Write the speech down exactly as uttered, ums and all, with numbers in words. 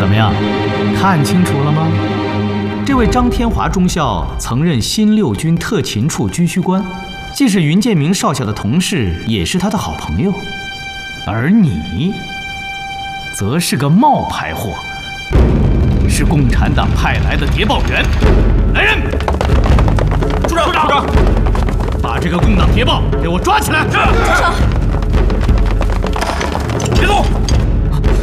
么样，看清楚了吗？这位张天华中校曾任新六军特勤处军需官，既是云建明少校的同事，也是他的好朋友。而你，则是个冒牌货，是共产党派来的谍报员。来人！处长，处长，把这个共党谍报给我抓起来！是，处长。别动！